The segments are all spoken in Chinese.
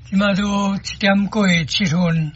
即马都1:过7分。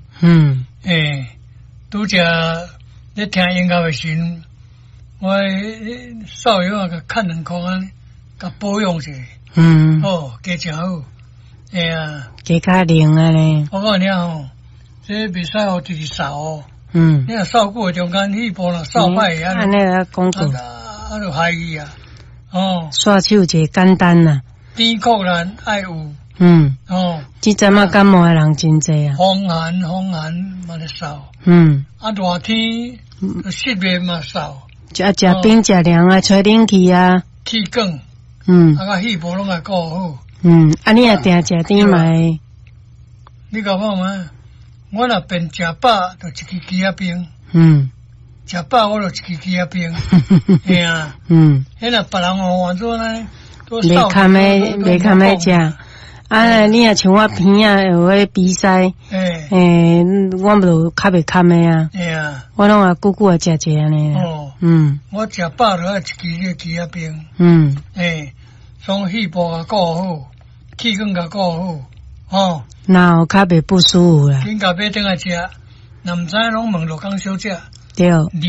拄则咧听音乐的时阵，我少爷个看2块啊，甲保养者。加真好。 加较灵啊咧。 我讲你吼，这袂使互直直扫哦。你若扫过中间迄步若扫歹啊， 安尼啊讲过。 就害伊啊。 刷手者简单啦。 甜苦咱爱有。 即阵啊感冒的人真济啊。 风寒嘛咧扫。热天湿热嘛扫。食冰食凉啊，吹冷气啊。 气管。甲气部拢爱顾好。 你也定食甜糜。 你甲我嘛，我若便食饱，就一支鸡仔冰。食饱我就一支鸡仔冰。迄若别人换做呢， 袂堪的食。你也像我鼻啊，有迄鼻塞。我就较袂堪的啊。我拢啊久久啊食一安尼。 我食饱就爱一支鸡仔冰。从肺部甲顾好，气管甲顾好。 那有较袂不舒服啦。 紧甲买转来食，若毋知拢问罗江小姐。 对。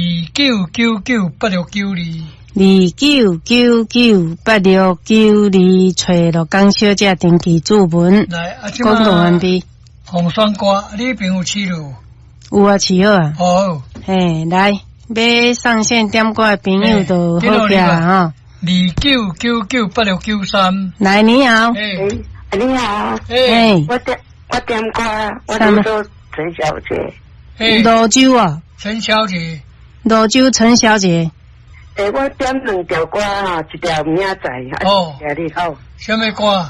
29998692。 29998692，找罗江小姐登记注文。 来， 广东完毕。 红酸瓜，你那边有饲了？ 有啊，饲好啊。 好。 来，要上线点歌的朋友就好起来哈。 29998693。 来，你好。 你好。我点歌，我就说陈小姐。 泸州啊。 陈小姐。 泸州陈小姐。 我点2条歌哈，一条明仔载，你好。 什么歌？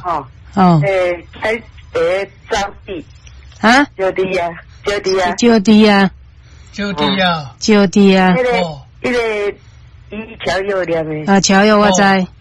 招娣。 啊？ 招娣啊。 迄个伊乔佑念的。 乔佑我知。